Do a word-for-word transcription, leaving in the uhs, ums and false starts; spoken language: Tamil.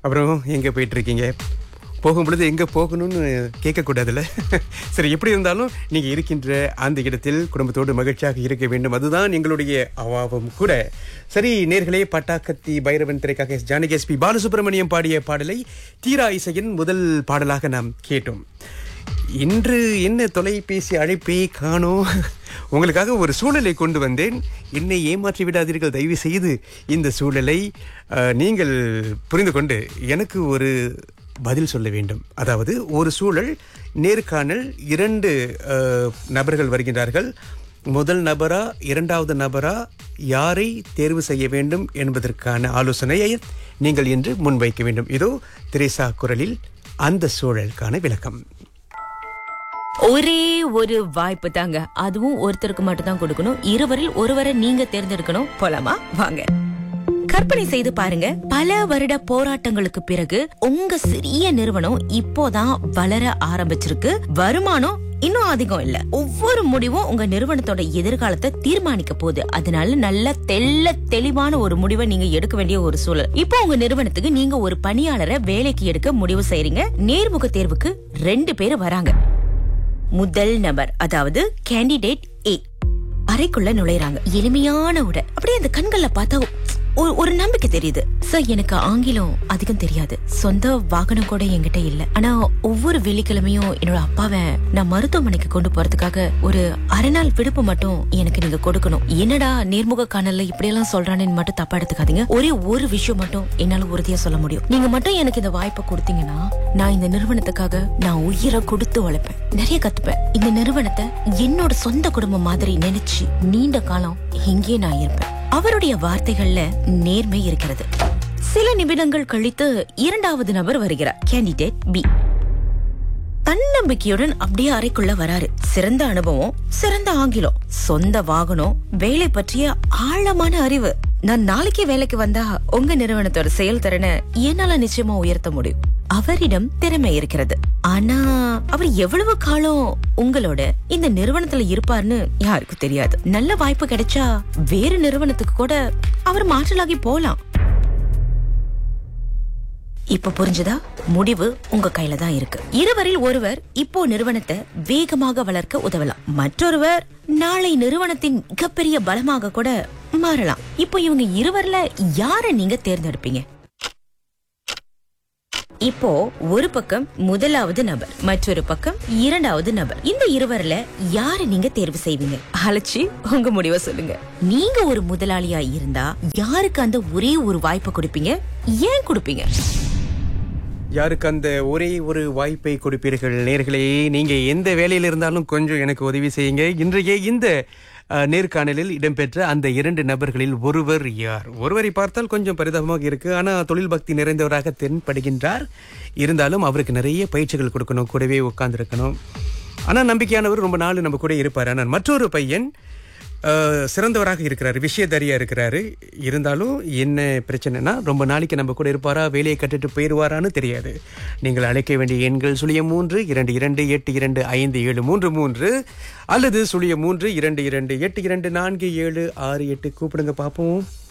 அப்புறம் எங்கே போயிட்டுருக்கீங்க? போகும் பொழுது எங்கே போகணும்னு கேட்கக்கூடாதுல்ல. சரி, எப்படி இருந்தாலும் நீங்கள் இருக்கின்ற அந்த இடத்தில் குடும்பத்தோடு மகிழ்ச்சியாக இருக்க வேண்டும். அதுதான் எங்களுடைய அவாவும் கூட. சரி நேர்களே, பட்டாக்கத்தி Bhairavan திரைக்காக S Janaki S B Balasubramaniam பாடிய பாடலை தீரா இசையின் முதல் பாடலாக நாம் கேட்டோம். இன்று என்ன தொலைபேசி அழைப்பே காணோம். உங்களுக்காக ஒரு சூழலை கொண்டு வந்தேன். என்னை ஏமாற்றி விடாதீர்கள் தயவு செய்து. இந்த சூழலை அஹ், நீங்கள் புரிந்து கொண்டு எனக்கு ஒரு பதில் சொல்ல வேண்டும். அதாவது ஒரு சூழல் நேர்காணல், இரண்டு அஹ், நபர்கள் வருகின்றார்கள். முதல் நபரா இரண்டாவது நபரா யாரை தேர்வு செய்ய வேண்டும் என்பதற்கான ஆலோசனையை நீங்கள் இன்று முன்வைக்க வேண்டும். இதோ திரேசா குரலில் அந்த சூழலுக்கான விளக்கம். ஒரே ஒரு வாய்ப்பு தாங்க, அதுவும் ஒருத்தருக்கு மட்டும் தான் கொடுக்கணும். இருவரில் ஒருவரை நீங்க தேர்ந்தெடுக்கணும். போலாமா? வாங்க. கற்பனை செய்து பாருங்க, பல வருட போராட்டங்களுக்கு பிறகு உங்க சிறிய நிறுவனம் இப்போதான் வளர ஆரம்பிச்சிருக்கு. வருமானம் இன்னும் அதிகம் இல்ல. ஒவ்வொரு முடிவும் உங்க நிறுவனத்தோட எதிர்காலத்தை தீர்மானிக்க போகுது. அதனால நல்ல தெள்ள தெளிவான ஒரு முடிவை நீங்க எடுக்க வேண்டிய ஒரு சூழல். இப்போ உங்க நிறுவனத்துக்கு நீங்க ஒரு பணியாளரை வேலைக்கு எடுக்க முடிவு செய்றீங்க. நேர்முக தேர்வுக்கு ரெண்டு பேர் வராங்க. முதல் நபர், அதாவது கேண்டிடேட் ஏ, அறைக்குள்ள நுழைறாங்க. எளிமையான உடை, அப்படியே அந்த கண்கள்ல பார்த்தா ஒரு ஒரு நம்பிக்கை தெரியுது. சார், எனக்கு ஆங்கிலம் அதிகம் தெரியாது, சொந்த வாகனம் கூட என்கிட்ட இல்ல. ஆனா ஒவ்வொரு வெள்ளிக்கிழமையும் என்னோட அப்பாவை நான் மருத்துவமனைக்கு கொண்டு போறதுக்காக ஒரு அரை நாள் விடுப்பு மட்டும் எனக்கு நீங்க கொடுக்கணும். என்னடா நேர்முக காணல்ல இப்படி எல்லாம் சொல்றானேன்னு மட்டும் தப்பா எடுத்துக்காதீங்க. ஒரே ஒரு விஷயம் மட்டும் என்னால உறுதியா சொல்ல முடியும். நீங்க மட்டும் எனக்கு இந்த வாய்ப்பை கொடுத்தீங்கன்னா நான் இந்த நிறுவனத்துக்காக நான் உயிரை கொடுத்து உழைப்பேன், நிறைய கத்துப்பேன். இந்த நிறுவனத்தை என்னோட சொந்த குடும்பம் மாதிரி நினைச்சு நீண்ட காலம் இங்கே நான் இருப்பேன். அவருடைய வார்த்தைகள்ல நேர்மை இருக்கிறது. சில நிமிடங்கள் கழித்து இரண்டாவது நபர் வருகிறார், கேண்டிடேட் பி. தன்னம்பிக்கையுடன் அப்படியே அறைக்குள்ள வராரு. சிறந்த அனுபவம், சிறந்த ஆங்கிலம், சொந்த வாகனம், வேலை பற்றிய ஆழமான அறிவு. நான் நாளைக்கே வேலைக்கு வந்தா உங்க நிறுவனத்தோட செயல்திறனை என்னால நிச்சயமா உயர்த்த முடியும். அவரிடம் திறமை இருக்கிறது. ஆனா அவர் எவ்வளவு காலம் உங்களோட இந்த நிறுவனத்துல இருப்பார்னு யாருக்கு தெரியாது. நல்ல வாய்ப்பு கிடைச்சா வேறு நிறுவனத்துக்கு கூட அவர் மாற்றலாகி போலாம். இப்ப புரிஞ்சுதா? முடிவு உங்க கையில தான் இருக்கு. இருவரில் ஒருவர் இப்போ நிறுவனத்தை வேகமாக வளர்க்க உதவலாம். மற்றொருவர் நாளை நிறுவனத்தின் மிகப்பெரிய பலமாக கூட மாறலாம். இப்போ இவங்க இருவர்ல யார நீங்க தேர்ந்தெடுப்பீங்க? இப்போ ஒரு பக்கம் முதலாவது நபர், மற்றொரு பக்கம் இரண்டாவது நபர். இந்த இருவர்ல யாரை நீங்க தேர்வு செய்வீங்க? அழைச்சி உங்க முடிவை சொல்லுங்க. நீங்க ஒரு முதலாளியா இருந்தா யாருக்கு அந்த ஒரே ஒரு வாய்ப்பை கொடுப்பீங்க? ஏன் கொடுப்பீங்க? யாருக்கு அந்த ஒரே ஒரு வாய்ப்பை கொடுப்பீர்கள்? நேர்களே, நீங்க எந்த வேலையில் இருந்தாலும் கொஞ்சம் எனக்கு உதவி செய்யுங்க. இன்றைய இந்த அஹ், நேர்காணலில் இடம்பெற்ற அந்த இரண்டு நபர்களில் ஒருவர் யார்? ஒருவரை பார்த்தால் கொஞ்சம் பரிதாபமாக இருக்கு, ஆனா தொழில் பக்தி நிறைந்தவராக தென்படுகின்றார். இருந்தாலும் அவருக்கு நிறைய பயிற்சிகள் கொடுக்கணும், கூடவே உட்கார்ந்து இருக்கணும். ஆனா நம்பிக்கையானவர், ரொம்ப நாள் நம்ம கூட இருப்பார். ஆனால் மற்றொரு பையன் அஹ், சிறந்தவராக இருக்கிறாரு, விஷயத்தரியா இருக்கிறாரு. இருந்தாலும் என்ன பிரச்சனைனா, ரொம்ப நாளைக்கு நம்ம கூட இருப்பாரா, வேலையை கட்டுட்டு போயிடுவாரான்னு தெரியாது. நீங்கள் அழைக்க வேண்டிய எண்கள் சுழியம் மூன்று இரண்டு இரண்டு எட்டு இரண்டு ஐந்து ஏழு மூன்று மூன்று அல்லது சுழியம் மூன்று இரண்டு இரண்டு எட்டு இரண்டு நான்கு ஏழு ஆறு எட்டு. கூப்பிடுங்க பார்ப்போம்.